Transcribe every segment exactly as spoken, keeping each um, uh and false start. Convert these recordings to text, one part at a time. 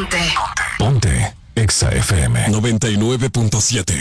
Ponte. Ponte. Exa F M noventa y nueve punto siete.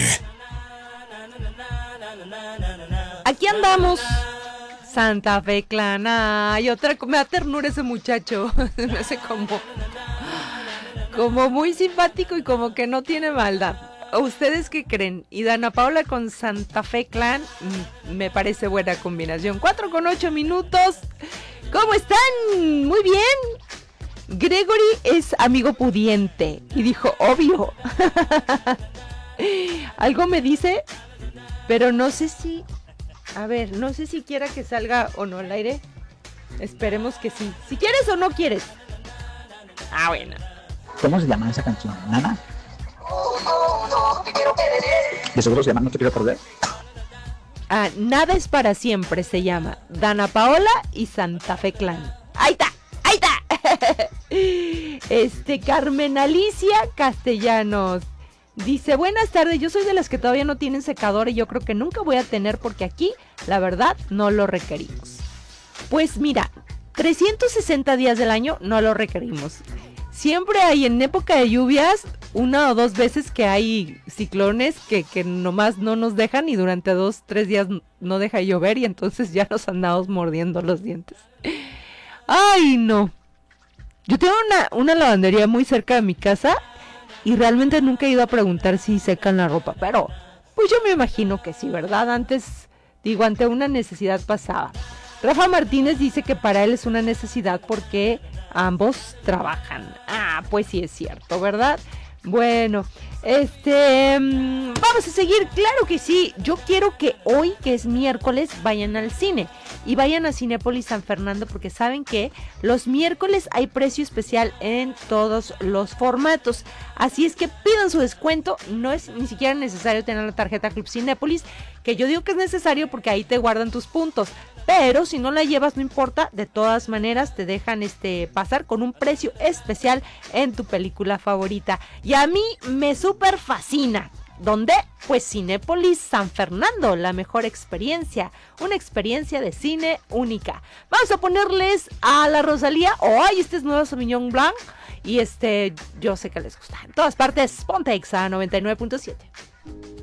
Aquí andamos. Santa Fe Clan. Ay, otra, me da ternura ese muchacho. Me hace como, como muy simpático y como que no tiene maldad. ¿Ustedes qué creen? Y Dana Paola con Santa Fe Clan, me parece buena combinación. Cuatro con ocho minutos. ¿Cómo están? Muy bien. Gregory es amigo pudiente. Y dijo, obvio. Algo me dice, pero no sé si... A ver, no sé si quiera que salga o no al aire. Esperemos que sí. Si quieres o no quieres. Ah, bueno. ¿Cómo se llama esa canción? ¿Nana? ¿De seguro se llama No te quiero perder? Ah, Nada es para siempre se llama. Dana Paola y Santa Fe Clan. ¡Ahí está! ¡Ahí está! Este, Carmen Alicia Castellanos. Dice, buenas tardes, yo soy de las que todavía no tienen secador y yo creo que nunca voy a tener porque aquí, la verdad, no lo requerimos. Pues mira, trescientos sesenta días del año no lo requerimos. Siempre hay en época de lluvias una o dos veces que hay ciclones que, que nomás no nos dejan y durante dos, tres días no deja llover y entonces ya nos andamos mordiendo los dientes. ¡Ay, no! Yo tengo una, una lavandería muy cerca de mi casa y realmente nunca he ido a preguntar si secan la ropa, pero pues yo me imagino que sí, ¿verdad? Antes, digo, ante una necesidad pasaba. Rafa Martínez dice que para él es una necesidad porque ambos trabajan. Ah, pues sí es cierto, ¿verdad? Bueno, este, um, vamos a seguir, claro que sí. Yo quiero que hoy, que es miércoles, vayan al cine y vayan a Cinépolis San Fernando porque saben que los miércoles hay precio especial en todos los formatos. Así es que pidan su descuento, no es ni siquiera necesario tener la tarjeta Club Cinépolis, que yo digo que es necesario porque ahí te guardan tus puntos. Pero si no la llevas no importa, de todas maneras te dejan este pasar con un precio especial en tu película favorita. Y a mí me súper fascina. ¿Dónde? Pues Cinépolis San Fernando, la mejor experiencia, una experiencia de cine única. Vamos a ponerles a la Rosalía, oh, ay, este es nuevo Sauvignon Blanc, y este, yo sé que les gusta. En todas partes, Ponte Exa noventa y nueve punto siete.